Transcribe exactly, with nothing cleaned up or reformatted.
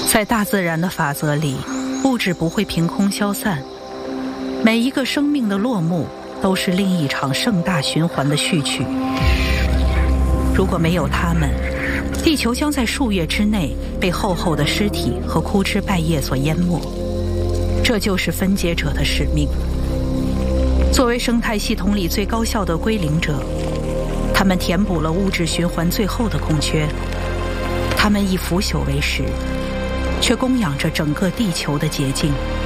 在大自然的法则里，物质不会凭空消散，每一个生命的落幕都是另一场盛大循环的序曲。如果没有它们，地球将在数月之内被厚厚的尸体和枯枝败叶所淹没。这就是分解者的使命。作为生态系统里最高效的归零者，他们填补了物质循环最后的空缺。他们以腐朽为食，却供养着整个地球的洁净。